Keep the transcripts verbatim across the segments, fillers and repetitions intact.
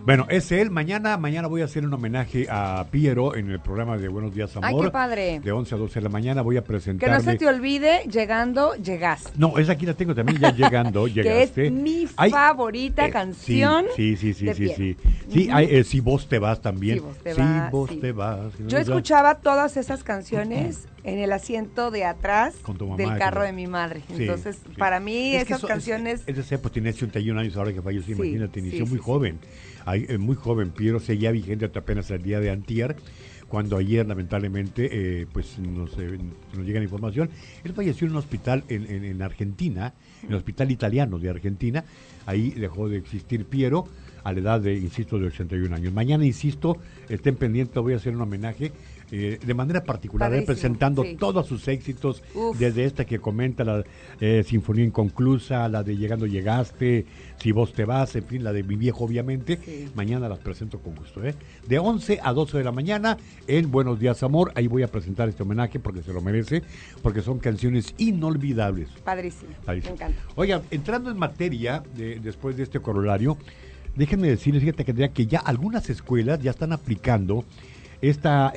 Bueno, es él. Mañana, mañana voy a hacer un homenaje a Piero en el programa de Buenos Días, Amor. Ay, qué padre. De once a doce de la mañana voy a presentarle. Que no se te olvide, llegando, llegaste. No, esa aquí la tengo también, ya llegando, llegaste. Que es mi Ay, favorita eh, canción. Sí, sí, sí, de sí, sí. Sí, Piero. sí Ujú. hay, eh, Si vos te vas también. Si vos te Si vas, vos sí. te vas. Yo escuchaba todas esas canciones en el asiento de atrás Con tu mamá, del carro con- de mi madre. Sí, Entonces, sí. para mí Es que esas eso- canciones... Es, es ese, pues tiene ochenta y un años ahora que falleció, Sí, imagínate, inició sí, muy sí, joven. Ay, eh, muy joven, Piero seguía vigente hasta apenas el día de antier, cuando ayer lamentablemente eh, pues nos, eh, nos llega la información. Él falleció en un hospital en, en, en Argentina, en el hospital italiano de Argentina. Ahí dejó de existir Piero a la edad de, insisto, de ochenta y un años. Mañana, insisto, estén pendientes, voy a hacer un homenaje eh, de manera particular, Padrísimo, presentando sí. todos sus éxitos, Uf. desde esta que comenta la eh, Sinfonía Inconclusa, la de Llegando Llegaste, Si vos te vas, en fin, la de Mi Viejo, obviamente. Sí. Mañana las presento con gusto, ¿eh? De once a doce de la mañana en Buenos Días, Amor. Ahí voy a presentar este homenaje porque se lo merece, porque son canciones inolvidables. Padrísimo, Padrísimo. me encanta. Oigan, entrando en materia, de, después de este corolario, déjenme decirles, fíjate que, que ya algunas escuelas ya están aplicando esta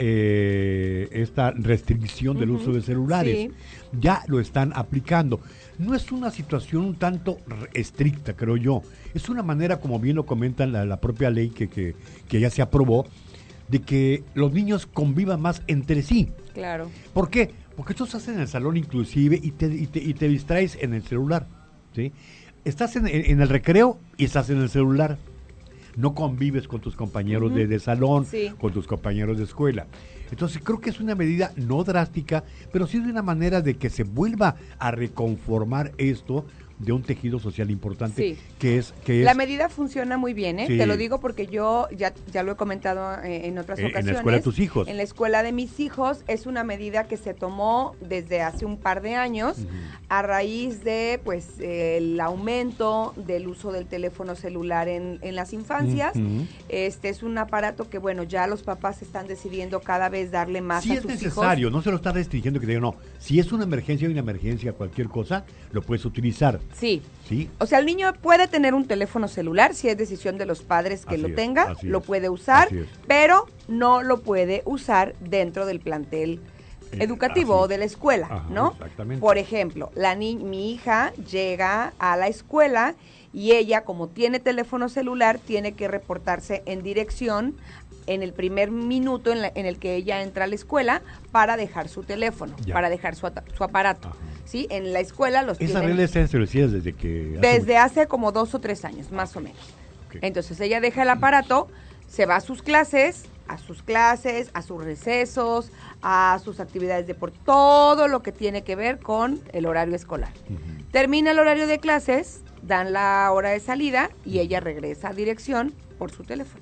eh, esta restricción del Ujú, uso de celulares. sí. Ya lo están aplicando. No es una situación un tanto r- estricta, creo yo. Es una manera, como bien lo comentan la, la propia ley que, que, que ya se aprobó, de que los niños convivan más entre sí. Claro. ¿Por qué? Porque tú estás en el salón inclusive y te, y te, y te distraes en el celular, ¿sí? Estás en, en el recreo y estás en el celular. No convives con tus compañeros Ujú. de, de salón, Sí. con tus compañeros de escuela. Entonces creo que es una medida no drástica, pero sí de una manera de que se vuelva a reconformar esto de un tejido social importante, Sí. que es que es La medida funciona muy bien, ¿eh? Sí. Te lo digo porque yo ya, ya lo he comentado eh, en otras Eh, en la ocasiones. escuela de tus hijos. En la escuela de mis hijos es una medida que se tomó desde hace un par de años Ujú. a raíz de, pues, eh, el aumento del uso del teléfono celular en, en las infancias. Ujú. Este es un aparato que, bueno, ya los papás están decidiendo cada vez darle más Si a es sus necesario, hijos. no se lo está restringiendo que diga no. Si es una emergencia, una emergencia, cualquier cosa, lo puedes utilizar, Sí. ¿sí? O sea, el niño puede tener un teléfono celular, si es decisión de los padres que Así lo es, tenga, así lo es, puede usar, así es. pero no lo puede usar dentro del plantel Eh, educativo así o es. de la escuela, Ajá, ¿no? exactamente. Por ejemplo, la ni mi hija llega a la escuela y ella, como tiene teléfono celular, tiene que reportarse en dirección en el primer minuto en, la- en el que ella entra a la escuela para dejar su teléfono, Ya. para dejar su, ata- su aparato. Ajá. ¿Sí? En la escuela los Esa tienen regla está establecida desde que... hace desde mucho- hace como dos o tres años, más o menos. Ok. Entonces ella deja el aparato, se va a sus clases, a sus clases, a sus recesos, a sus actividades deportivas, todo lo que tiene que ver con el horario escolar. Ujú. Termina el horario de clases, dan la hora de salida y ella regresa a dirección por su teléfono.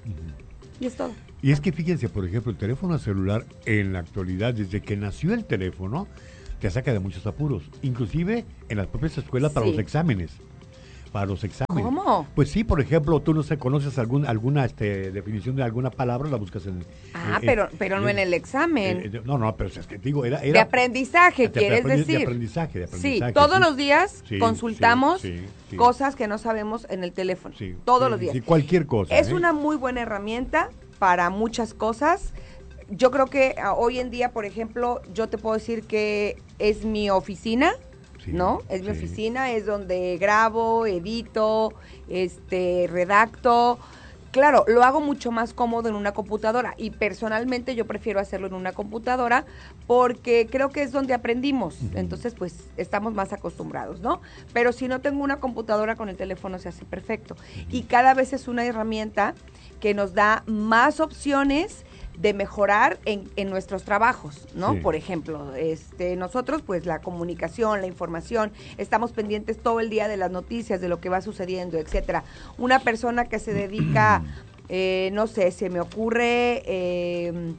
Y es todo. Y es que fíjense, por ejemplo, el teléfono celular en la actualidad, desde que nació el teléfono, te saca de muchos apuros. Inclusive en las propias escuelas para Sí. los exámenes. Para los exámenes. ¿Cómo? Pues sí, por ejemplo, tú no sé, conoces algún, alguna este, definición de alguna palabra, la buscas en... Ah, en- pero, pero no en el examen. eh, eh, no, no, pero es que digo, era... de era aprendizaje, de quieres aprendi- decir. De aprendizaje, de aprendizaje. Sí, todos sí. los días Sí, consultamos sí, sí, sí. cosas que no sabemos en el teléfono. Sí, todos sí, los días. sí, cualquier cosa. Es ¿eh? una muy buena herramienta para muchas cosas. Yo creo que ah, hoy en día, por ejemplo, yo te puedo decir que es mi oficina, Sí, ¿no? Es mi sí. oficina, es donde grabo, edito, este, redacto. Claro, lo hago mucho más cómodo en una computadora y personalmente yo prefiero hacerlo en una computadora porque creo que es donde aprendimos, Ujú. entonces pues estamos más acostumbrados, ¿no? Pero si no tengo una computadora con el teléfono se hace perfecto y cada vez es una herramienta que nos da más opciones de mejorar en, en nuestros trabajos, ¿no? Sí. Por ejemplo, este, nosotros, pues, la comunicación, la información, estamos pendientes todo el día de las noticias, de lo que va sucediendo, etcétera. Una persona que se dedica, eh, no sé, se me ocurre eh,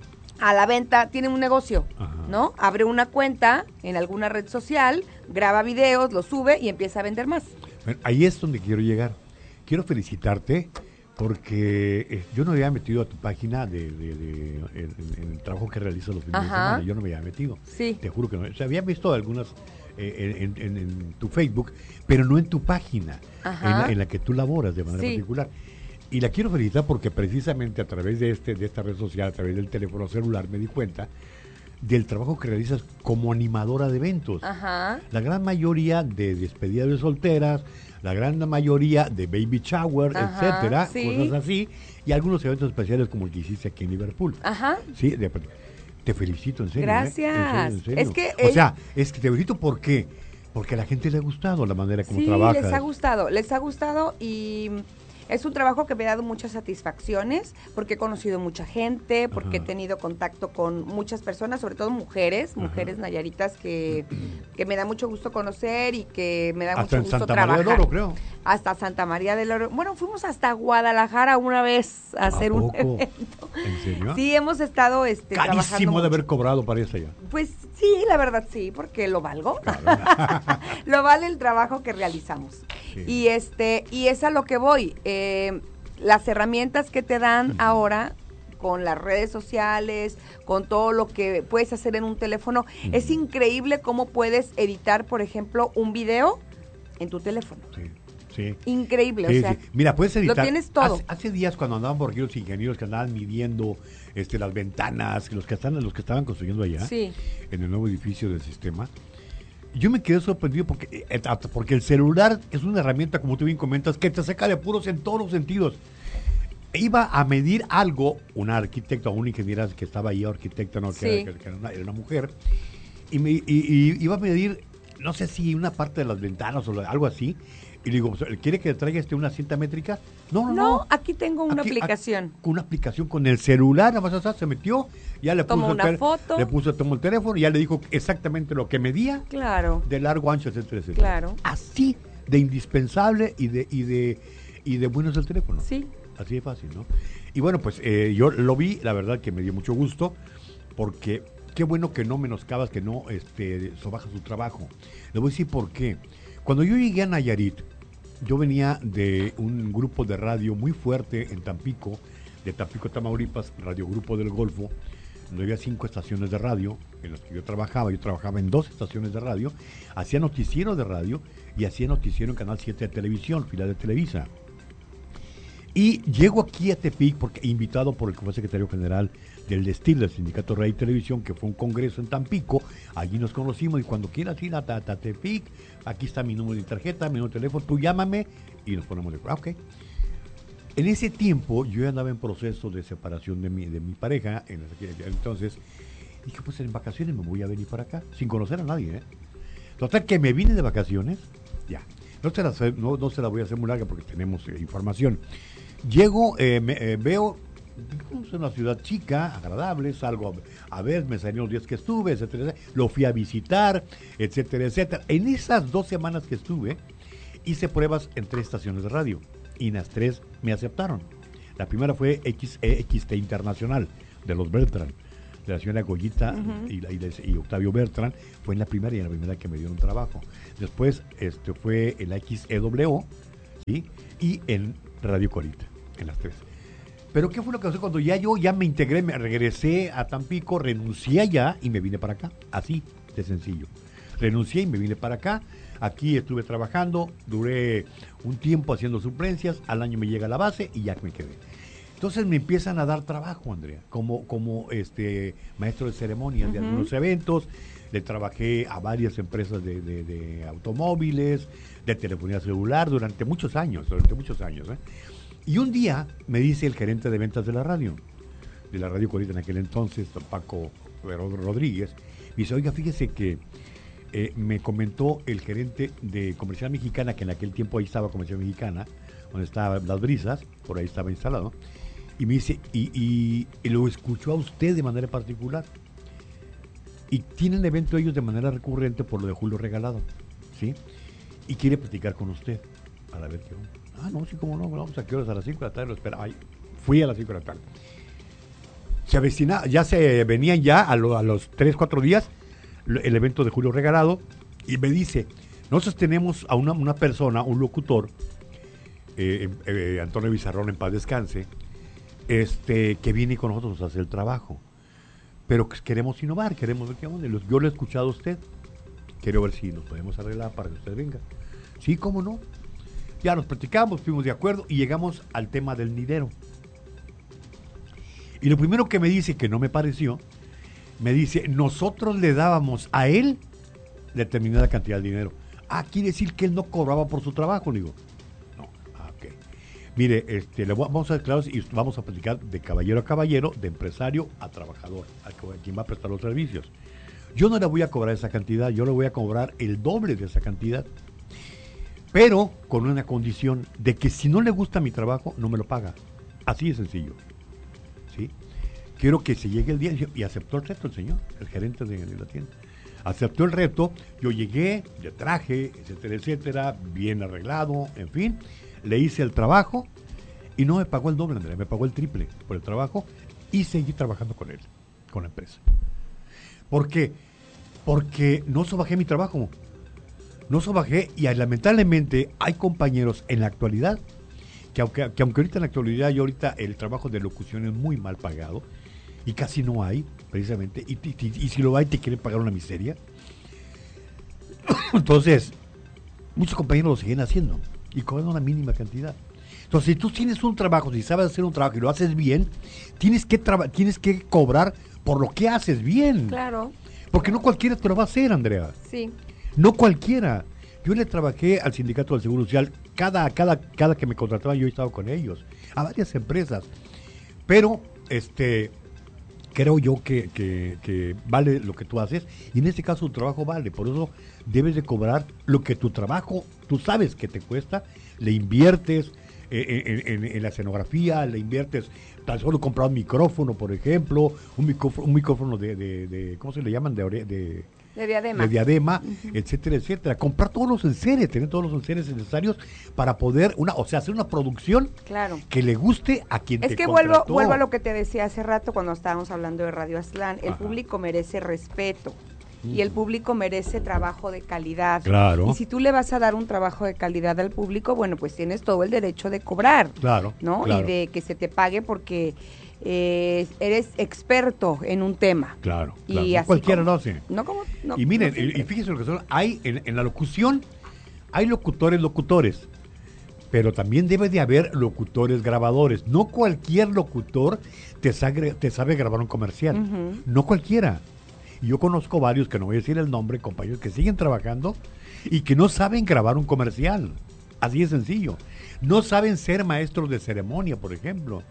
a la venta, tiene un negocio, Ajá. ¿no? Abre una cuenta en alguna red social, graba videos, los sube y empieza a vender más. Bueno, ahí es donde quiero llegar. Quiero felicitarte porque eh, yo no me había metido a tu página de, de- de- en, en el trabajo que realizas los fines de Ajá. semana. Yo no me había metido. Sí. Te juro que no. O sea, había visto algunas eh, en, en- en tu Facebook, pero no en tu página, Ajá. en la, en la que tú laboras de manera Sí. particular. Y la quiero felicitar porque precisamente a través de este de esta red social, a través del teléfono celular, me di cuenta del trabajo que realizas como animadora de eventos. Ajá. La gran mayoría de despedidas de solteras, la gran mayoría de baby shower, Ajá, etcétera, sí. cosas así, y algunos eventos especiales como el que hiciste aquí en Liverpool. Ajá. Sí, de, te felicito, en serio. Gracias. ¿eh? En serio, en serio. Es que o el- sea, es que te felicito ¿por qué? Porque a la gente le ha gustado la manera como sí, trabajas. les ha gustado, les ha gustado y es un trabajo que me ha dado muchas satisfacciones porque he conocido mucha gente, porque Ajá. he tenido contacto con muchas personas, sobre todo mujeres, Ajá. mujeres nayaritas que, que me da mucho gusto conocer y que me da Hasta mucho en gusto Santa trabajar. María del Oro, creo. Hasta Santa María del Oro. Bueno, fuimos hasta Guadalajara una vez a, ¿A hacer un poco? evento. ¿En serio? Sí, hemos estado este, trabajando Carísimo de mucho. haber cobrado para eso allá. Pues sí, la verdad sí, porque lo valgo. Claro. Lo vale el trabajo que realizamos. Sí. Y este, y es a lo que voy. Eh, las herramientas que te dan Ujú. ahora con las redes sociales, con todo lo que puedes hacer en un teléfono, Ujú. es increíble cómo puedes editar, por ejemplo, un video en tu teléfono. Sí, sí. Increíble, Sí, o sea, sí. Mira, puedes editar. lo tienes todo. Hace, hace días cuando andaban por aquí los ingenieros que andaban midiendo este, las ventanas, los que están, los que estaban construyendo allá, sí, en el nuevo edificio del sistema, yo me quedé sorprendido porque, eh, porque el celular es una herramienta, como tú bien comentas, que te saca de apuros en todos los sentidos. Iba a medir algo, una arquitecta o una ingeniera que estaba ahí, arquitecta, no, que, Sí. era, que era, una, era una mujer, y, me, y, y iba a medir, no sé si una parte de las ventanas o algo así, y le digo, ¿quiere que traiga este una cinta métrica? No, no, no, no. aquí tengo una Aquí- aplicación. aquí- con una aplicación con el celular, nada más o sea, se metió, ya le Tomó puso, una el, foto. le puso, tomó el teléfono, ya le dijo exactamente lo que medía, Claro, de largo, ancho, etcétera, etcétera. Claro. Así de indispensable y de y de y de bueno es el teléfono. sí. Así de fácil, ¿no? Y bueno, pues eh, yo lo vi, la verdad que me dio mucho gusto, porque qué bueno que no menoscabas, que no este, sobajas su trabajo. Le voy a decir por qué. Cuando yo llegué a Nayarit, yo venía de un grupo de radio muy fuerte en Tampico, de Tampico, Tamaulipas, Radio Grupo del Golfo, donde había cinco estaciones de radio en las que yo trabajaba. Yo trabajaba en dos estaciones de radio, hacía noticiero de radio y hacía noticiero en Canal siete de televisión, filial de Televisa. Y llego aquí a Tepic porque invitado por el que fue secretario general del DESTIL, del Sindicato Radio y Televisión, que fue un congreso en Tampico. Allí nos conocimos y cuando quieras ir a, a, a Tepic, aquí está mi número de tarjeta, mi número de teléfono, tú llámame y nos ponemos de acuerdo. Ah, ok. En ese tiempo yo ya andaba en proceso de separación de mi, de mi pareja, en ese- entonces dije, pues en vacaciones me voy a venir para acá, sin conocer a nadie, ¿eh? Total que me vine de vacaciones, ya. No se la, no, no se la voy a hacer muy larga porque tenemos eh, información. Llego, eh, me, eh, veo, es una ciudad chica, agradable, salgo a, a ver, me salieron los días que estuve, etcétera, etcétera, lo fui a visitar, etcétera, etcétera. En esas dos semanas que estuve, hice pruebas en tres estaciones de radio y en las tres me aceptaron. La primera fue X E X T Internacional, de los Bertrand, de la señora Goyita Ujú. y, la- y de- y Octavio Bertrand, fue en la primera y en la primera que me dieron trabajo. Después este fue en la X E W, ¿sí? Y en Radio Corita, en las tres. Pero ¿qué fue lo que pasó cuando ya yo ya me integré, me regresé a Tampico, renuncié allá y me vine para acá? Así de sencillo. Renuncié y me vine para acá. Aquí estuve trabajando, duré un tiempo haciendo suplencias, al año me llega la base y ya me quedé. Entonces me empiezan a dar trabajo, Andrea, como, como este maestro de ceremonias de Ujú. algunos eventos. Le trabajé a varias empresas de, de- de automóviles, de telefonía celular durante muchos años, durante muchos años. ¿eh? Y un día me dice el gerente de ventas de la radio, de la Radio Corita en aquel entonces, don Paco Rodríguez, me dice, oiga, fíjese que eh, me comentó el gerente de Comercial Mexicana, que en aquel tiempo ahí estaba Comercial Mexicana, donde estaban Las Brisas, por ahí estaba instalado, y me dice, y, y- y lo escuchó a usted de manera particular. Y tienen evento ellos de manera recurrente por lo de Julio Regalado, ¿sí? Y quiere platicar con usted, para ver qué onda. Ah, no, sí, cómo no, vamos a qué horas, a las cinco de la tarde, lo esperaba. Ay, fui a las cinco de la tarde. Se avecina, ya se venían ya a, lo- a los tres, cuatro días lo- el evento de Julio Regalado y me dice, nosotros tenemos a una, una persona, un locutor, eh, eh, Antonio Bizarrón, en paz descanse, este, que viene con nosotros a hacer el trabajo. Pero que queremos innovar, queremos ver qué onda. Y los- Yo lo he escuchado a usted, quiero ver si nos podemos arreglar para que usted venga. Sí, cómo no. Ya nos platicamos, fuimos de acuerdo y llegamos al tema del dinero. Y lo primero que me dice, que no me pareció, me dice, nosotros le dábamos a él determinada cantidad de dinero. Ah, quiere decir que él no cobraba por su trabajo, digo. No, ah, ok. Mire, este, le voy, vamos a ser claros y vamos a platicar de caballero a caballero, de empresario a trabajador, a quien va a prestar los servicios. Yo no le voy a cobrar esa cantidad, yo le voy a cobrar el doble de esa cantidad, pero con una condición de que si no le gusta mi trabajo, no me lo paga. Así de sencillo. ¿Sí? Quiero que se llegue el día, y aceptó el reto el señor, el gerente de, de la tienda. Aceptó el reto, yo llegué, le traje, etcétera, etcétera, bien arreglado, en fin, le hice el trabajo y no me pagó el doble, Andrea, me pagó el triple por el trabajo y seguí trabajando con él, con la empresa. ¿Por qué? Porque no sobajé mi trabajo, no sobajé y lamentablemente hay compañeros en la actualidad que aunque, que aunque ahorita en la actualidad yo ahorita el trabajo de locución es muy mal pagado y casi no hay, precisamente, y, y, y, y si lo hay te quieren pagar una miseria. Entonces, muchos compañeros lo siguen haciendo y cobran una mínima cantidad. Entonces, si tú tienes un trabajo, si sabes hacer un trabajo y lo haces bien, tienes que traba- tienes que cobrar por lo que haces bien. Claro. Porque no cualquiera te lo va a hacer, Andrea. Sí. No cualquiera. Yo le trabajé al Sindicato del Seguro Social, cada, cada, cada que me contrataban yo he estado con ellos, a varias empresas. Pero, este, creo yo que, que, que vale lo que tú haces, y en este caso tu trabajo vale, por eso debes de cobrar lo que tu trabajo, tú sabes que te cuesta, le inviertes en, en, en la escenografía, le inviertes, tan solo comprar un micrófono, por ejemplo, un micrófono, un micrófono de, de, de, ¿cómo se le llaman? De, ore- de De diadema. de diadema, Uh-huh. etcétera, etcétera. Comprar todos los enseres, tener todos los enseres necesarios para poder, una, o sea, hacer una producción Claro. que le guste a quien Es te que vuelvo, contrató. vuelvo a lo que te decía hace rato cuando estábamos hablando de Radio Aztlán. El Ajá. público merece respeto. Y el público merece trabajo de calidad. Claro. Y si tú le vas a dar un trabajo de calidad al público, bueno, pues tienes todo el derecho de cobrar. Claro, ¿No? claro. Y de que se te pague porque eh, eres experto en un tema. Claro, Y claro. No así cualquiera como- lo hace. No como, no, y miren, no y, siempre. y fíjense lo que son, hay en, en la locución, hay locutores, locutores, pero también debe de haber locutores grabadores. No cualquier locutor te sabe, te sabe grabar un comercial, Ujú. no cualquiera. Y yo conozco varios, que no voy a decir el nombre, compañeros que siguen trabajando y que no saben grabar un comercial. Así de sencillo. No saben ser maestros de ceremonia, por ejemplo.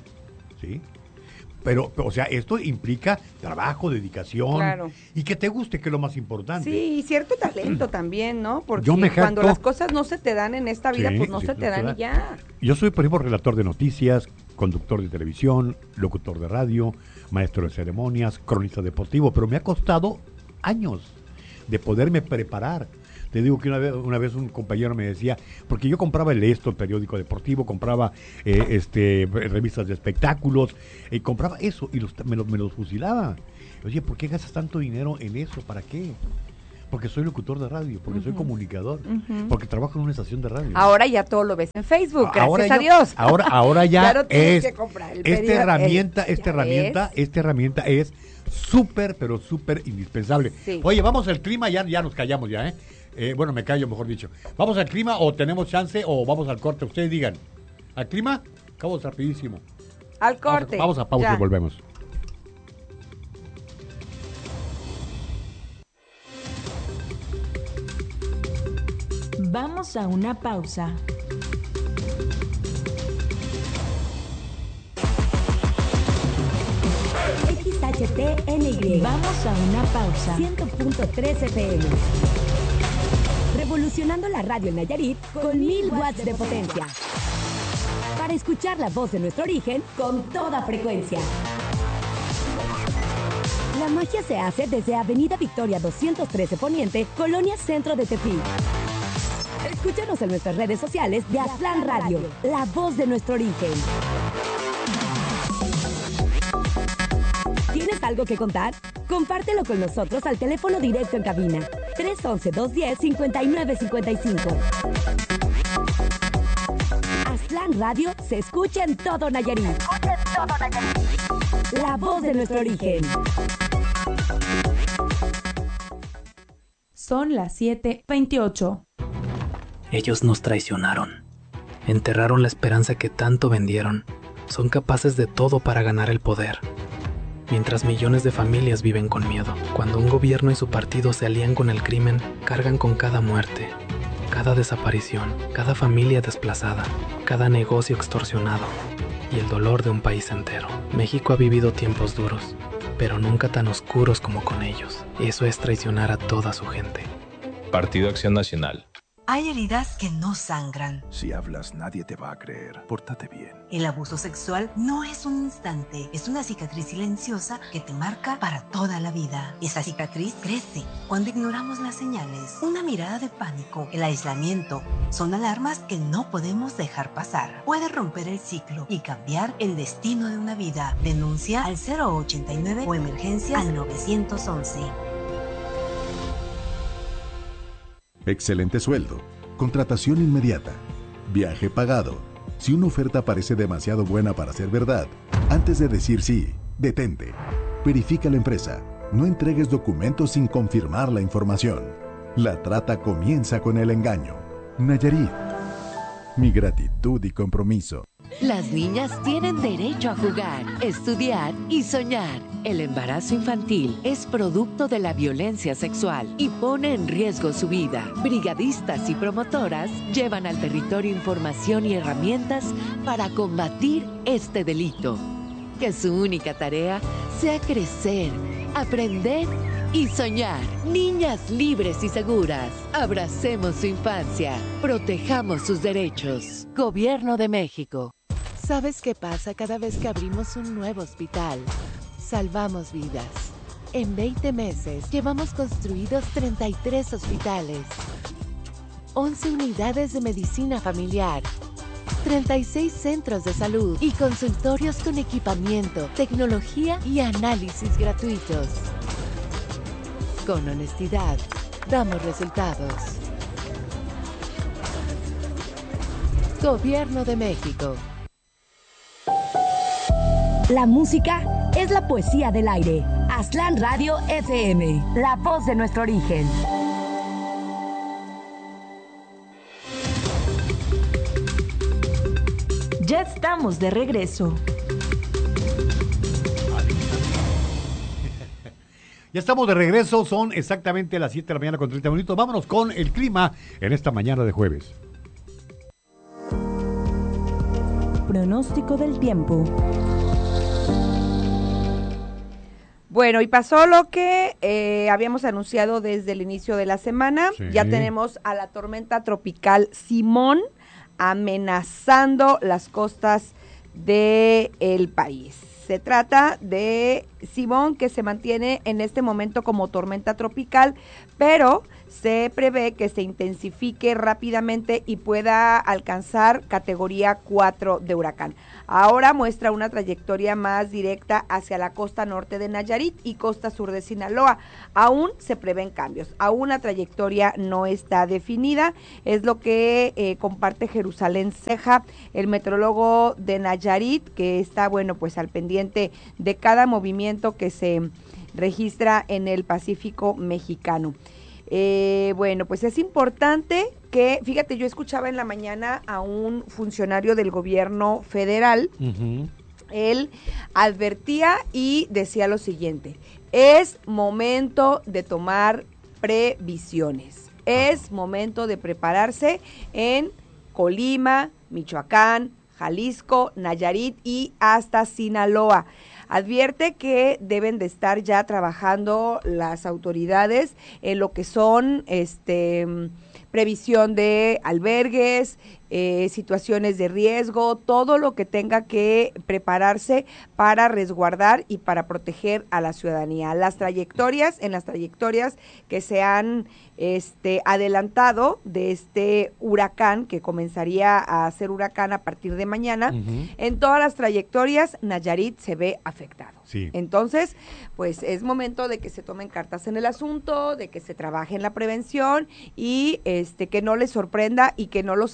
¿Sí? Pero, o sea, esto implica trabajo, dedicación, Claro. y que te guste, que es lo más importante. Sí, y cierto talento también, ¿no? Porque Yo me cuando jacto- las cosas no se te dan en esta vida, Sí, pues no sí, se no te se dan da. y ya. Yo soy, por ejemplo, relator de noticias, conductor de televisión, locutor de radio, maestro de ceremonias, cronista deportivo, pero me ha costado años de poderme preparar. Te digo que una vez, una vez un compañero me decía, porque yo compraba el Esto, el periódico deportivo, compraba eh, este revistas de espectáculos, y compraba eso, y los, me, los, me los fusilaba. Oye, ¿por qué gastas tanto dinero en eso? ¿Para qué? Porque soy locutor de radio, porque soy Ujú. comunicador, Ujú. porque trabajo en una estación de radio. Ahora ya todo lo ves en Facebook, gracias Ahora a ya- Dios. Ahora, ahora ya, Ya no tienes es que comprar el esta periódico, herramienta, el- esta ya herramienta, ves. esta herramienta es súper, pero súper indispensable. Sí. Oye, vamos al clima, ya, ya nos callamos ya, ¿eh? Eh, Bueno, me callo, mejor dicho. ¿Vamos al clima o tenemos chance o vamos al corte? Ustedes digan. ¿Al clima? Acabamos rapidísimo. Al Vamos a- corte. Vamos a, pausa Ya. y volvemos. Vamos a una pausa. X H T N Y. Vamos a una pausa. cien punto tres F M. Revolucionando la radio en Nayarit con mil watts de potencia. Para escuchar la voz de nuestro origen con toda frecuencia. La magia se hace desde Avenida Victoria doscientos trece Poniente, Colonia Centro de Tepic. Escúchanos en nuestras redes sociales de Aztlán Radio, la voz de nuestro origen. ¿Tienes algo que contar? Compártelo con nosotros al teléfono directo en cabina tres once, dos diez, cincuenta y nueve cincuenta y cinco. Aztlán Radio se escucha en todo Nayarit. La voz de nuestro origen. Son las siete veintiocho. Ellos nos traicionaron. enterraron la esperanza que tanto vendieron. Son capaces de todo para ganar el poder. Mientras millones de familias viven con miedo. Cuando un gobierno y su partido se alían con el crimen, cargan con cada muerte, cada desaparición, cada familia desplazada, cada negocio extorsionado y el dolor de un país entero. México ha vivido tiempos duros, pero nunca tan oscuros como con ellos. Eso es traicionar a toda su gente. Partido Acción Nacional. Hay heridas que no sangran. Si hablas, nadie te va a creer. Pórtate bien. El abuso sexual no es un instante, es una cicatriz silenciosa que te marca para toda la vida. Esa cicatriz crece cuando ignoramos las señales. Una mirada de pánico, el aislamiento, son alarmas que no podemos dejar pasar. Puede romper el ciclo y cambiar el destino de una vida. Denuncia al cero ochenta y nueve o emergencia al nueve once. Excelente sueldo, contratación inmediata, viaje pagado. Si una oferta parece demasiado buena para ser verdad, antes de decir sí, detente. Verifica la empresa. No entregues documentos sin confirmar la información. La trata comienza con el engaño. Nayarit. Mi gratitud y compromiso. Las niñas tienen derecho a jugar, estudiar y soñar. El embarazo infantil es producto de la violencia sexual y pone en riesgo su vida. Brigadistas y promotoras llevan al territorio información y herramientas para combatir este delito. Que su única tarea sea crecer, aprender y soñar. Niñas libres y seguras. Abracemos su infancia. Protejamos sus derechos. Gobierno de México. ¿Sabes qué pasa cada vez que abrimos un nuevo hospital? Salvamos vidas. En veinte meses llevamos construidos treinta y tres hospitales, once unidades de medicina familiar, treinta y seis centros de salud y consultorios con equipamiento, tecnología y análisis gratuitos. Con honestidad, damos resultados. Gobierno de México. La música es la poesía del aire. Aztlán Radio F M, la voz de nuestro origen. Ya estamos de regreso. Ya estamos de regreso, son exactamente las siete de la mañana con treinta minutos. Vámonos con el clima en esta mañana de jueves. Pronóstico del tiempo. Bueno, y pasó lo que eh, habíamos anunciado desde el inicio de la semana. Sí. Ya tenemos a la tormenta tropical Simón amenazando las costas del país. Se trata de Simón, que se mantiene en este momento como tormenta tropical, pero se prevé que se intensifique rápidamente y pueda alcanzar categoría cuatro de huracán. Ahora muestra una trayectoria más directa hacia la costa norte de Nayarit y costa sur de Sinaloa. Aún se prevén cambios, aún la trayectoria no está definida, es lo que eh, comparte Jerusalén Ceja, el meteorólogo de Nayarit, que está, bueno, pues al pendiente de cada movimiento que se registra en el Pacífico mexicano. Eh, bueno, pues es importante que, fíjate, yo escuchaba en la mañana a un funcionario del gobierno federal, uh-huh. Él advertía y decía lo siguiente: es momento de tomar previsiones, es momento de prepararse en Colima, Michoacán, Jalisco, Nayarit y hasta Sinaloa. Advierte que deben de estar ya trabajando las autoridades en lo que son este previsión de albergues, eh, situaciones de riesgo, todo lo que tenga que prepararse para resguardar y para proteger a la ciudadanía. Las trayectorias, en las trayectorias que se han este, adelantado de este huracán, que comenzaría a ser huracán a partir de mañana, uh-huh. En todas las trayectorias Nayarit se ve afectado. Sí. Entonces, pues es momento de que se tomen cartas en el asunto, de que se trabaje en la prevención y este que no les sorprenda y que no los agarre con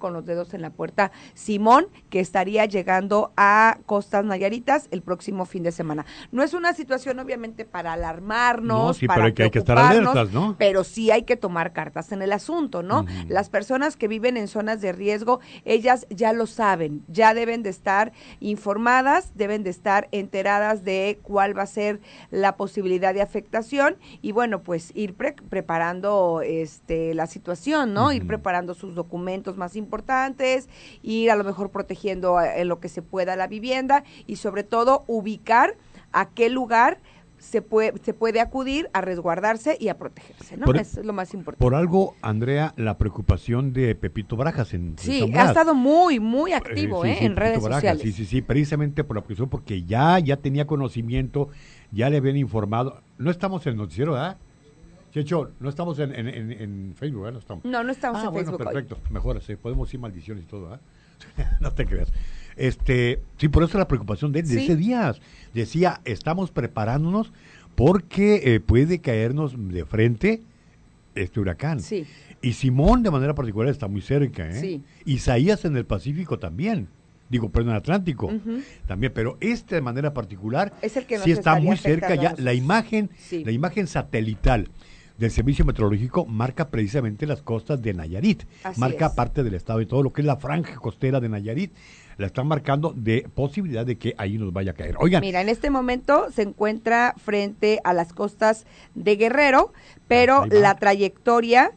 con los dedos en la puerta Simón, que estaría llegando a Costas Nayaritas el próximo fin de semana. No es una situación obviamente para alarmarnos, no, sí, para pero hay que, hay que estar alertas, ¿no? Pero sí hay que tomar cartas en el asunto, ¿no? Uh-huh. Las personas que viven en zonas de riesgo, ellas ya lo saben, ya deben de estar informadas, deben de estar enteradas de cuál va a ser la posibilidad de afectación y bueno, pues ir pre- preparando este la situación, ¿no? Uh-huh. Ir preparando sus documentos más importantes, ir a lo mejor protegiendo en lo que se pueda la vivienda y sobre todo ubicar a qué lugar se puede se puede acudir a resguardarse y a protegerse, ¿no? Por, es lo más importante. Por algo, Andrea, la preocupación de Pepito Barajas en Sí, en ha estado muy, muy activo eh, sí, ¿eh? Sí, en Pepito redes Barajas, sociales. Sí, sí, sí, precisamente por la preocupación, porque ya, ya tenía conocimiento, ya le habían informado. No estamos en el noticiero, ¿verdad? Checho, no estamos en, en, en, en Facebook, ¿verdad? No estamos. No, no estamos ah, en bueno, Facebook. Perfecto, hoy. Mejor así, podemos decir maldiciones y todo, ¿verdad? No te creas. Este, sí, por eso la preocupación de, de ¿Sí? ese día. Decía, estamos preparándonos porque eh, puede caernos de frente este huracán. Sí. Y Simón, de manera particular, está muy cerca, ¿eh? Sí. Isaías en el Pacífico también. Digo, perdón, en el Atlántico uh-huh. también, pero este de manera particular es el que sí está muy cerca ya. La imagen, sí. la imagen satelital del Servicio Meteorológico marca precisamente las costas de Nayarit, Así marca es. parte del estado y todo lo que es la franja costera de Nayarit, la están marcando de posibilidad de que ahí nos vaya a caer. Oigan. Mira, en este momento se encuentra frente a las costas de Guerrero, pero la trayectoria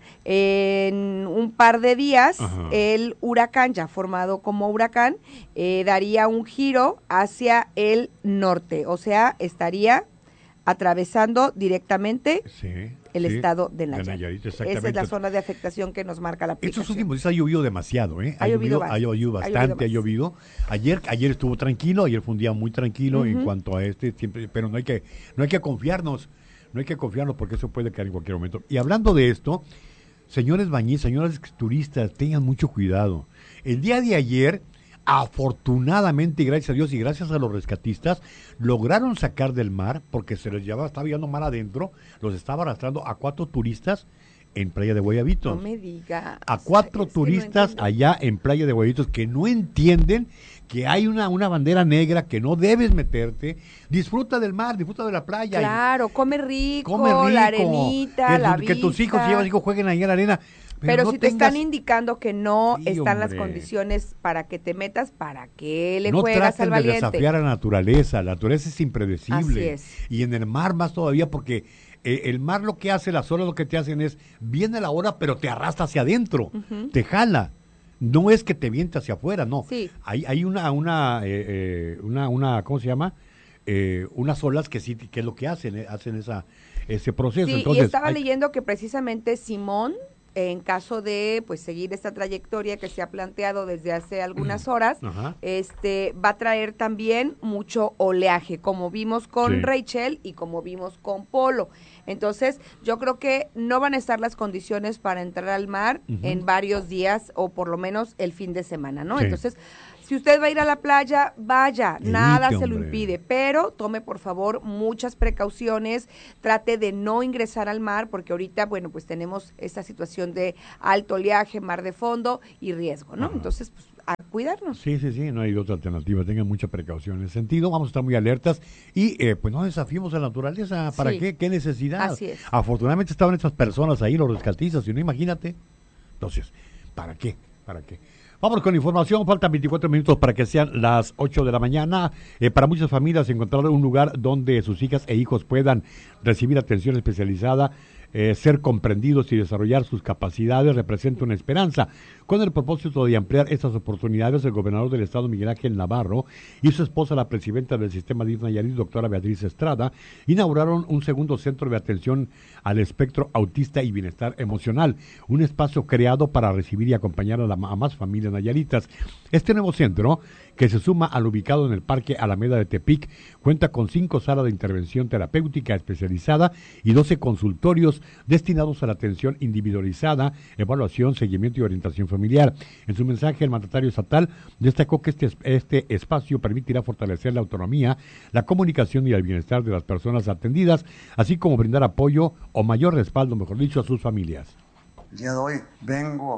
en un par de días, Ajá. el huracán, ya formado como huracán, eh, daría un giro hacia el norte, o sea, estaría atravesando directamente sí, el sí, estado de Nayarit. De Nayarit Esa es la zona de afectación que nos marca la aplicación. Estos últimos días ha llovido demasiado, ¿eh? Ha, ha llovido, llovido, ha llovido bastante, ha llovido, ha llovido. Ayer, ayer estuvo tranquilo, ayer fue un día muy tranquilo uh-huh. en cuanto a este, siempre, pero no hay que, no hay que confiarnos, no hay que confiarnos porque eso puede caer en cualquier momento. Y hablando de esto, señores bañistas, señores turistas, tengan mucho cuidado. El día de ayer, afortunadamente, y gracias a Dios y gracias a los rescatistas, lograron sacar del mar, porque se les llevaba, estaba llevando mar adentro, los estaba arrastrando a cuatro turistas en Playa de Guayabitos. No me digas. A cuatro es turistas no allá en Playa de Guayabitos que no entienden que hay una, una bandera negra que no debes meterte. Disfruta del mar, disfruta de la playa. Claro, come rico, come rico la arenita, que, la que vista. tus hijos, si llevas hijos, jueguen ahí en la arena. Pero, Pero no si te tengas... están indicando que no sí, están hombre. las condiciones para que te metas, ¿para qué le no juegas al valiente? No traten de desafiar a la naturaleza, la naturaleza es impredecible. Así es. Y en el mar más todavía, porque eh, el mar lo que hace, las olas lo que te hacen es, viene la ola, pero te arrastra hacia adentro, uh-huh. te jala. No es que te viente hacia afuera, no. Sí. Hay, hay una, una, eh, eh, una, una, ¿cómo se llama? Eh, unas olas que sí, que es lo que hacen, eh, hacen esa, ese proceso. Sí, Entonces, y estaba hay... leyendo que precisamente Simón, en caso de pues seguir esta trayectoria que se ha planteado desde hace algunas horas, Ajá. este va a traer también mucho oleaje, como vimos con sí. Rachel y como vimos con Polo. Entonces, yo creo que no van a estar las condiciones para entrar al mar uh-huh. en varios días o por lo menos el fin de semana, ¿no? Sí. Entonces, si usted va a ir a la playa, vaya, Elite, nada se lo hombre. impide, pero tome por favor muchas precauciones, trate de no ingresar al mar, porque ahorita, bueno, pues tenemos esta situación de alto oleaje, mar de fondo y riesgo, ¿no? Ajá. Entonces, pues, a cuidarnos. Sí, sí, sí, no hay otra alternativa, tengan mucha precaución en ese sentido, vamos a estar muy alertas y eh, pues no desafiemos a la naturaleza, ¿para sí. qué? ¿Qué necesidad? Así es. Afortunadamente estaban estas personas ahí, los rescatistas, si no, imagínate, entonces, ¿para qué? ¿Para qué? Vamos con información, faltan veinticuatro minutos para que sean las ocho de la mañana. Eh, para muchas familias encontrar un lugar donde sus hijas e hijos puedan recibir atención especializada, eh, ser comprendidos y desarrollar sus capacidades representa una esperanza. Con el propósito de ampliar estas oportunidades, el gobernador del estado, Miguel Ángel Navarro, y su esposa, la presidenta del sistema D I F Nayarit, doctora Beatriz Estrada, inauguraron un segundo centro de atención al espectro autista y bienestar emocional, un espacio creado para recibir y acompañar a, la, a más familias nayaritas. Este nuevo centro, que se suma al ubicado en el Parque Alameda de Tepic, cuenta con cinco salas de intervención terapéutica especializada y doce consultorios destinados a la atención individualizada, evaluación, seguimiento y orientación familiar. En su mensaje, el mandatario estatal destacó que este, este espacio permitirá fortalecer la autonomía, la comunicación y el bienestar de las personas atendidas, así como brindar apoyo o mayor respaldo, mejor dicho, a sus familias. El día de hoy vengo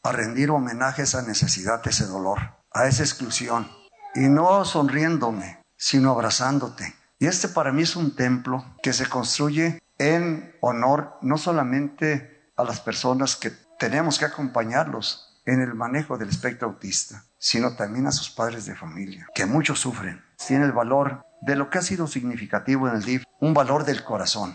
a rendir homenaje a esa necesidad, a ese dolor, a esa exclusión. Y no sonriéndome, sino abrazándote. Y este para mí es un templo que se construye en honor no solamente a las personas que tenemos que acompañarlos en el manejo del espectro autista, sino también a sus padres de familia, que muchos sufren. Tiene el valor de lo que ha sido significativo en el D I F, un valor del corazón.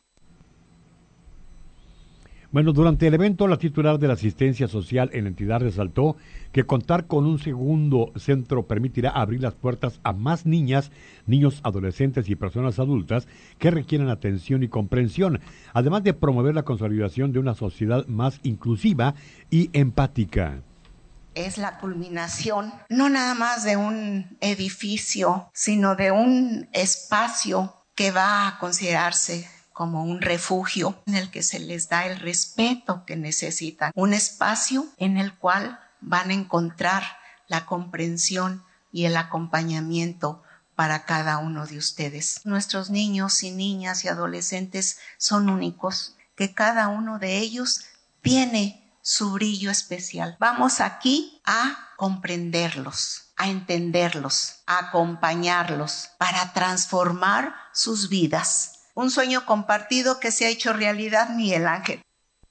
Bueno, durante el evento, la titular de la asistencia social en la entidad resaltó que contar con un segundo centro permitirá abrir las puertas a más niñas, niños, adolescentes y personas adultas que requieren atención y comprensión, además de promover la consolidación de una sociedad más inclusiva y empática. Es la culminación, no nada más de un edificio, sino de un espacio que va a considerarse como un refugio en el que se les da el respeto que necesitan, un espacio en el cual van a encontrar la comprensión y el acompañamiento para cada uno de ustedes. Nuestros niños y niñas y adolescentes son únicos, que cada uno de ellos tiene su brillo especial. Vamos aquí a comprenderlos, a entenderlos, a acompañarlos para transformar sus vidas. Un sueño compartido que se ha hecho realidad, Miguel Ángel.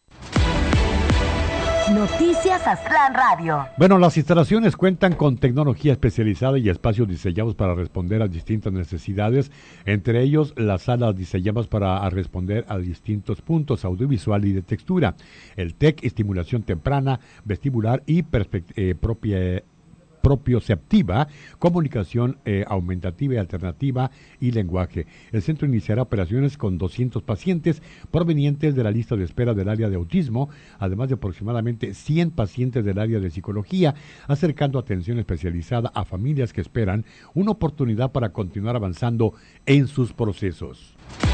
Noticias Aztlán Radio. Bueno, las instalaciones cuentan con tecnología especializada y espacios diseñados para responder a distintas necesidades, entre ellos las salas diseñadas para responder a distintos puntos audiovisual y de textura, el T E C, estimulación temprana, vestibular y eh, propia propioceptiva, comunicación eh, aumentativa y alternativa y lenguaje. El centro iniciará operaciones con doscientos pacientes provenientes de la lista de espera del área de autismo, además de aproximadamente cien pacientes del área de psicología, acercando atención especializada a familias que esperan una oportunidad para continuar avanzando en sus procesos.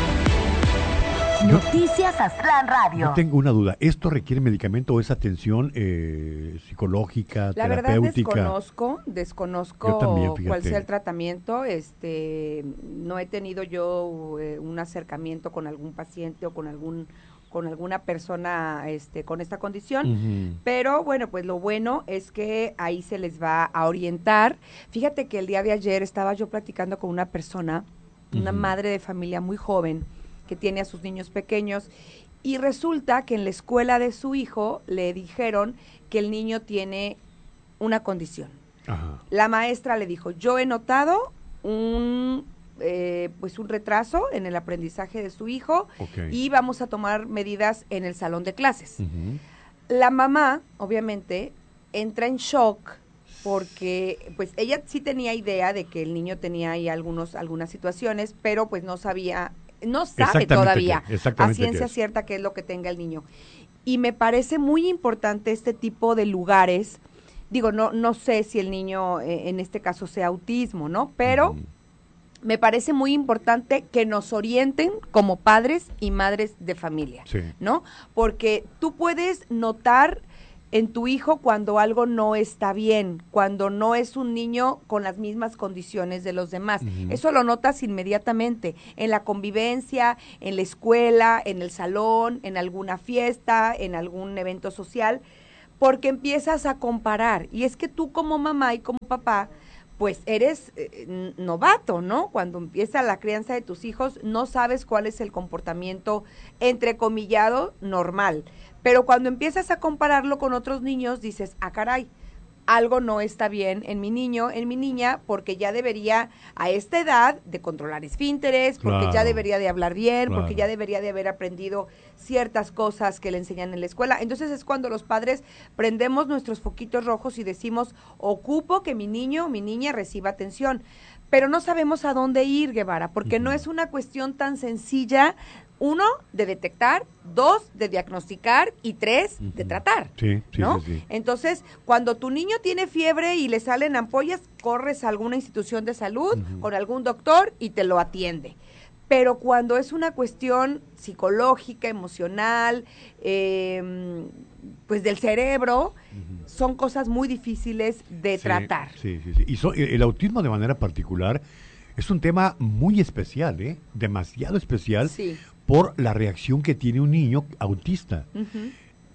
Noticias Aztlán Radio. Yo tengo una duda. ¿Esto requiere medicamento o es atención eh, psicológica, La terapéutica? verdad desconozco, desconozco Yo también, fíjate. cuál sea el tratamiento. Este, no he tenido yo eh, un acercamiento con algún paciente o con algún con alguna persona este con esta condición, uh-huh. Pero bueno, pues lo bueno es que ahí se les va a orientar. Fíjate que el día de ayer estaba yo platicando con una persona, uh-huh. una madre de familia muy joven, que tiene a sus niños pequeños, y resulta que en la escuela de su hijo le dijeron que el niño tiene una condición. Ajá. La maestra le dijo, yo he notado un eh, pues un retraso en el aprendizaje de su hijo, okay. Y vamos a tomar medidas en el salón de clases. Uh-huh. La mamá, obviamente, entra en shock porque pues ella sí tenía idea de que el niño tenía ahí algunos algunas situaciones, pero pues no sabía no sabe todavía qué, a ciencia cierta qué es lo que tenga el niño. Y me parece muy importante este tipo de lugares. Digo, no no sé si el niño eh, en este caso sea autismo, ¿no? Pero uh-huh. me parece muy importante que nos orienten como padres y madres de familia, sí. ¿no? Porque tú puedes notar en tu hijo cuando algo no está bien, cuando no es un niño con las mismas condiciones de los demás. Uh-huh. Eso lo notas inmediatamente, en la convivencia, en la escuela, en el salón, en alguna fiesta, en algún evento social, porque empiezas a comparar. Y es que tú como mamá y como papá, pues eres eh, novato, ¿no? Cuando empieza la crianza de tus hijos, no sabes cuál es el comportamiento, entrecomillado, normal. Pero cuando empiezas a compararlo con otros niños, dices, ah, caray, algo no está bien en mi niño, en mi niña, porque ya debería, a esta edad, de controlar esfínteres, porque claro. ya debería de hablar bien, claro. porque ya debería de haber aprendido ciertas cosas que le enseñan en la escuela. Entonces es cuando los padres prendemos nuestros foquitos rojos y decimos, ocupo que mi niño o mi niña reciba atención. Pero no sabemos a dónde ir, Guevara, porque uh-huh. no es una cuestión tan sencilla. Uno, de detectar, dos, de diagnosticar y tres, uh-huh. de tratar, sí, sí, ¿no? Sí, sí. Entonces, cuando tu niño tiene fiebre y le salen ampollas, corres a alguna institución de salud uh-huh. con algún doctor y te lo atiende. Pero cuando es una cuestión psicológica, emocional, eh, pues del cerebro, uh-huh. son cosas muy difíciles de sí, tratar. Sí, sí, sí. Y so, el autismo de manera particular es un tema muy especial, ¿eh? Demasiado especial. Sí. Por la reacción que tiene un niño autista. Uh-huh.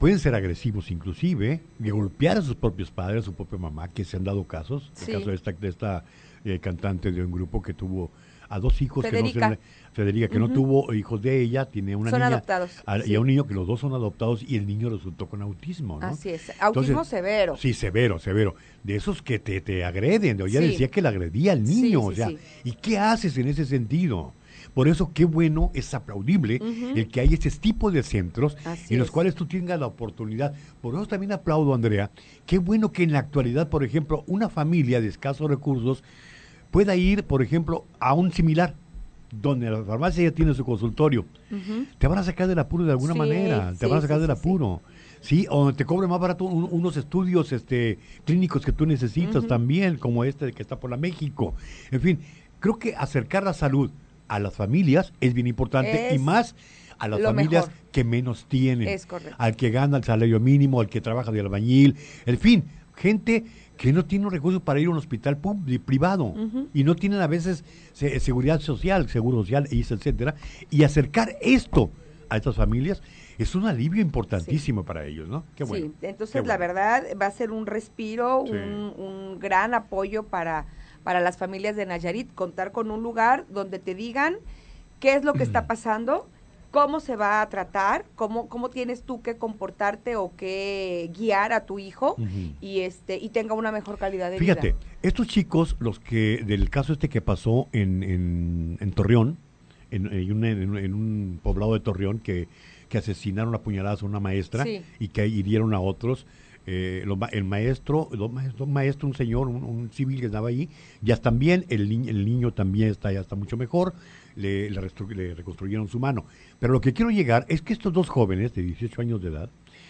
pueden ser agresivos inclusive, de golpear a sus propios padres, a su propia mamá, que se han dado casos. Sí. El caso de esta, de esta eh, cantante de un grupo que tuvo a dos hijos, Federica. que no se, Federica, que Uh-huh. no tuvo hijos de ella, tiene una Son niña. adoptados, a- sí. Y a un niño que los dos son adoptados y el niño resultó con autismo, ¿no? Así es, autismo Entonces, severo. Sí, severo, severo. De esos que te, te agreden. Ella Sí. decía que le agredía al niño. Sí, sí, o sea, sí. ¿y qué haces en ese sentido? Por eso, qué bueno, es aplaudible Ujú. el que hay ese tipo de centros Así en los es. cuales tú tengas la oportunidad. Por eso también aplaudo, Andrea. Qué bueno que en la actualidad, por ejemplo, una familia de escasos recursos pueda ir, por ejemplo, a un similar, donde la farmacia ya tiene su consultorio. Ujú. Te van a sacar del apuro de alguna Sí, manera, te sí, van a sacar sí, del sí, sí. apuro. Sí, o te cobre más barato un- unos estudios este clínicos que tú necesitas Ujú. también, como este que está por la México. En fin, creo que acercar la salud a las familias es bien importante Es y más a las lo familias mejor. que menos tienen. Es correcto. Al que gana el salario mínimo, al que trabaja de albañil, en fin, gente que no tiene recursos para ir a un hospital pub- de- privado Ujú. y no tienen a veces se- seguridad social, seguro social, etcétera, y acercar esto a estas familias es un alivio importantísimo para ellos, ¿no? Qué bueno. Sí, entonces qué la bueno. verdad va a ser un respiro, Sí. un, un gran apoyo para, para las familias de Nayarit, contar con un lugar donde te digan qué es lo que está pasando, cómo se va a tratar, cómo, cómo tienes tú que comportarte o que guiar a tu hijo Ujú. y este y tenga una mejor calidad de Fíjate, vida. estos chicos, los que, del caso este que pasó en, en, en Torreón, en, en un, en un- en un poblado de Torreón, que, que asesinaron a puñaladas a una maestra Sí. y que hirieron a otros, eh, los ma- el maestro, dos maestros, un maestro, un señor, un, un civil que estaba ahí, ya están bien, el, ni- el niño también está, ya está mucho mejor, le, le restru- le reconstruyeron su mano. Pero lo que quiero llegar es que estos dos jóvenes de dieciocho años de edad,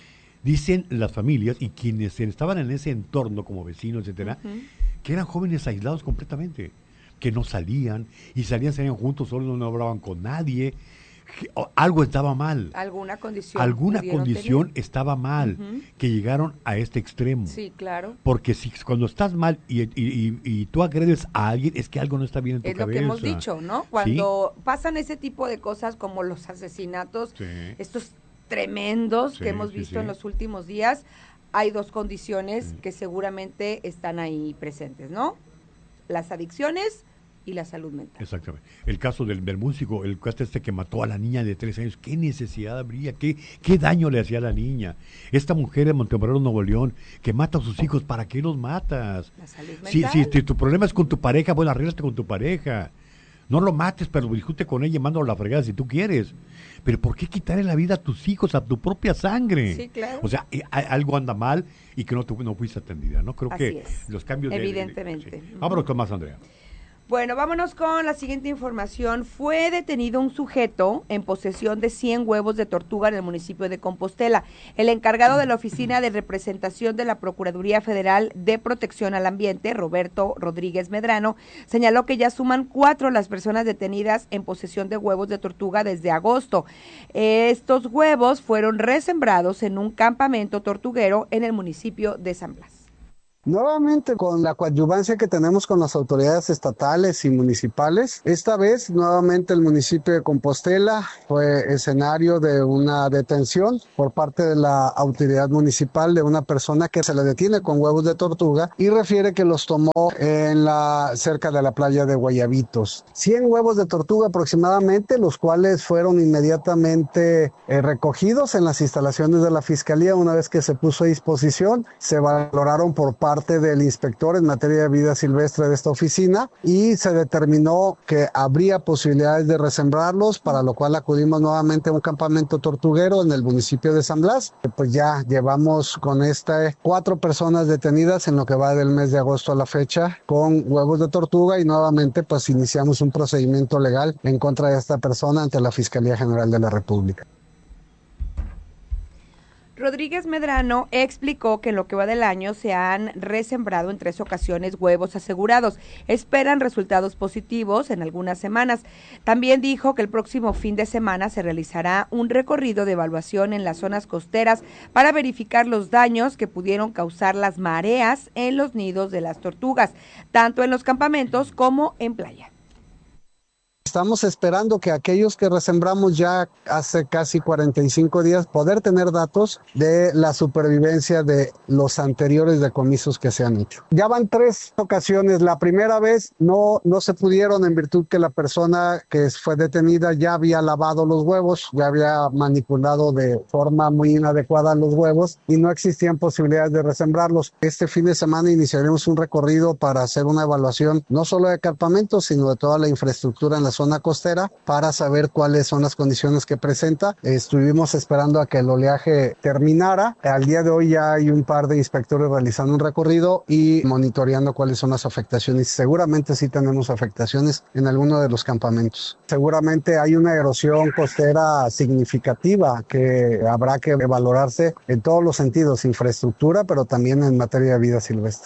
dicen las familias y quienes estaban en ese entorno como vecinos, etcétera, Ujú. que eran jóvenes aislados completamente, que no salían, y salían, salían juntos, solo no hablaban con nadie, que- o- algo estaba mal, Alguna condición. alguna pudieron condición tener. estaba mal, Ujú. que llegaron a este extremo. Sí, claro. Porque si cuando estás mal y, y- y- y tú agredes a alguien, es que algo no está bien en tu Es lo cabeza. que hemos dicho, ¿no? Cuando pasan ese tipo de cosas como los asesinatos, Sí. estos tremendos Sí, que hemos sí, visto sí. en los últimos días, hay dos condiciones que seguramente están ahí presentes, ¿no? Las adicciones y la salud mental. Exactamente. El caso del, del músico, el caso este que mató a la niña de tres años, ¿qué necesidad habría? ¿Qué, qué daño le hacía a la niña? Esta mujer de Montemorelos, Nuevo León, que mata a sus hijos, ¿para qué los matas? La salud mental. Si, si, si tu problema es con tu pareja, bueno, arréglate con tu pareja. No lo mates, pero discute con ella y mándalo a la fregada si tú quieres. Pero ¿por qué quitarle la vida a tus hijos, a tu propia sangre? Sí, claro. O sea, eh, a- algo anda mal y que no, tu- no fuiste atendida, ¿no? Creo Así que es. los cambios de- de... de- Evidentemente. sí. Ujú. Vámonos con más, Andrea. Bueno, vámonos con la siguiente información. Fue detenido un sujeto en posesión de cien huevos de tortuga en el municipio de Compostela. El encargado de la Oficina de Representación de la Procuraduría Federal de Protección al Ambiente, Roberto Rodríguez Medrano, señaló que ya suman cuatro las personas detenidas en posesión de huevos de tortuga desde agosto. Estos huevos fueron resembrados en un campamento tortuguero en el municipio de San Blas. Nuevamente con la coadyuvancia que tenemos con las autoridades estatales y municipales, esta vez nuevamente el municipio de Compostela fue escenario de una detención por parte de la autoridad municipal de una persona que se le detiene con huevos de tortuga y refiere que los tomó en la cerca de la playa de Guayabitos. cien huevos de tortuga aproximadamente, los cuales fueron inmediatamente eh, recogidos en las instalaciones de la Fiscalía una vez que se puso a disposición, se valoraron por parte parte del inspector en materia de vida silvestre de esta oficina y se determinó que habría posibilidades de resembrarlos, para lo cual acudimos nuevamente a un campamento tortuguero en el municipio de San Blas. Pues ya llevamos con esta cuatro personas detenidas en lo que va del mes de agosto a la fecha con huevos de tortuga y nuevamente pues iniciamos un procedimiento legal en contra de esta persona ante la Fiscalía General de la República. Rodríguez Medrano explicó que en lo que va del año se han resembrado en tres ocasiones huevos asegurados. Esperan resultados positivos en algunas semanas. También dijo que el próximo fin de semana se realizará un recorrido de evaluación en las zonas costeras para verificar los daños que pudieron causar las mareas en los nidos de las tortugas, tanto en los campamentos como en playa. Estamos esperando que aquellos que resembramos ya hace casi cuarenta y cinco días poder tener datos de la supervivencia de los anteriores decomisos que se han hecho. Ya van tres ocasiones. La primera vez no, no se pudieron en virtud que la persona que fue detenida ya había lavado los huevos, ya había manipulado de forma muy inadecuada los huevos y no existían posibilidades de resembrarlos. Este fin de semana iniciaremos un recorrido para hacer una evaluación no solo de campamentos, sino de toda la infraestructura en la zona costera para saber cuáles son las condiciones que presenta. Estuvimos esperando a que el oleaje terminara. Al día de hoy ya hay un par de inspectores realizando un recorrido y monitoreando cuáles son las afectaciones. Seguramente sí tenemos afectaciones en alguno de los campamentos. Seguramente hay una erosión costera significativa que habrá que valorarse en todos los sentidos, infraestructura, pero también en materia de vida silvestre.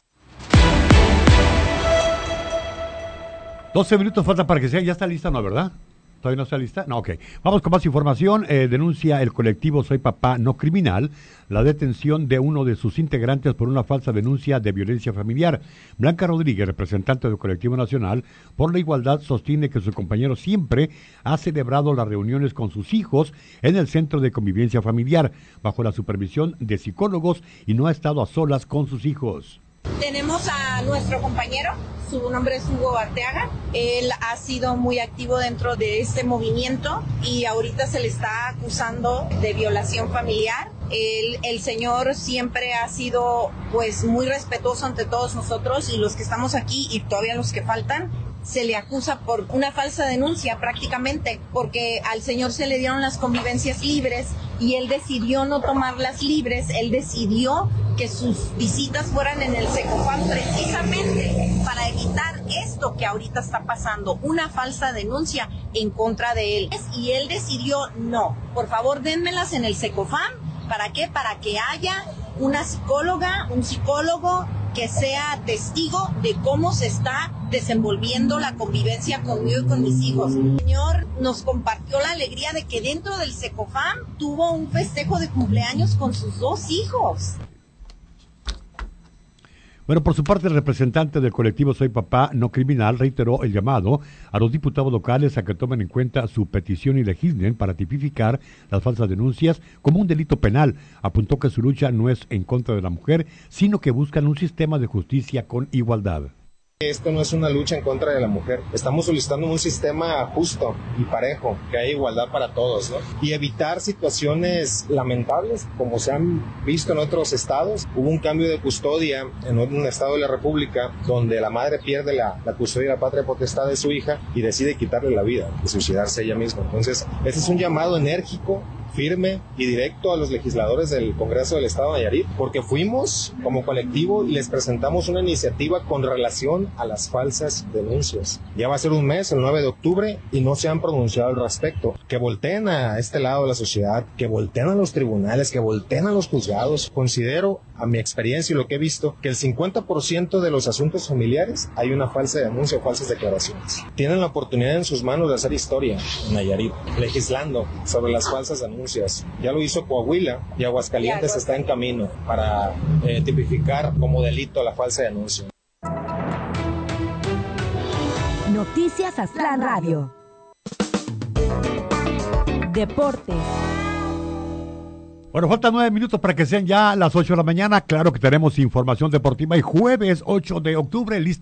doce minutos falta para que sea, ya está lista, ¿no, verdad? ¿Todavía no está lista? No, ok. Vamos con más información. Eh, denuncia el colectivo Soy Papá No Criminal la detención de uno de sus integrantes por una falsa denuncia de violencia familiar. Blanca Rodríguez, representante del colectivo nacional por la igualdad, sostiene que su compañero siempre ha celebrado las reuniones con sus hijos en el Centro de Convivencia Familiar, bajo la supervisión de psicólogos, y no ha estado a solas con sus hijos. Tenemos a nuestro compañero, su nombre es Hugo Arteaga. Él ha sido muy activo dentro de este movimiento y ahorita se le está acusando de violación familiar. El, el señor siempre ha sido pues muy respetuoso ante todos nosotros y los que estamos aquí y todavía los que faltan. Se le acusa por una falsa denuncia prácticamente, porque al señor se le dieron las convivencias libres y él decidió no tomarlas libres. Él decidió que sus visitas fueran en el Secofam precisamente para evitar esto que ahorita está pasando, una falsa denuncia en contra de él. Y él decidió, no, por favor dénmelas en el Secofam. ¿Para qué? Para que haya una psicóloga, un psicólogo que sea testigo de cómo se está desenvolviendo la convivencia conmigo y con mis hijos. El señor nos compartió la alegría de que dentro del Secofam tuvo un festejo de cumpleaños con sus dos hijos. Bueno, por su parte, el representante del colectivo Soy Papá No Criminal reiteró el llamado a los diputados locales a que tomen en cuenta su petición y legislen para tipificar las falsas denuncias como un delito penal. Apuntó que su lucha no es en contra de la mujer, sino que buscan un sistema de justicia con igualdad. Esto no es una lucha en contra de la mujer. Estamos solicitando un sistema justo y parejo, que haya igualdad para todos, ¿no? Y evitar situaciones lamentables, como se han visto en otros estados. Hubo un cambio de custodia en un estado de la República, donde la madre pierde la, la custodia y la patria potestad de su hija y decide quitarle la vida y suicidarse ella misma. Entonces, este es un llamado enérgico, firme y directo a los legisladores del Congreso del Estado de Nayarit, porque fuimos como colectivo y les presentamos una iniciativa con relación a las falsas denuncias. Ya va a ser un mes, el nueve de octubre, y no se han pronunciado al respecto. Que volteen a este lado de la sociedad, que volteen a los tribunales, que volteen a los juzgados. Considero, a mi experiencia y lo que he visto, que el cincuenta por ciento de los asuntos familiares hay una falsa denuncia o falsas declaraciones. Tienen la oportunidad en sus manos de hacer historia en Nayarit, legislando sobre las falsas denuncias. Ya lo hizo Coahuila y Aguascalientes está en camino para eh, tipificar como delito la falsa denuncia. Noticias Aztlán Radio. Deportes. Bueno, faltan nueve minutos para que sean ya las ocho de la mañana. Claro que tenemos información deportiva y jueves ocho de octubre, listo.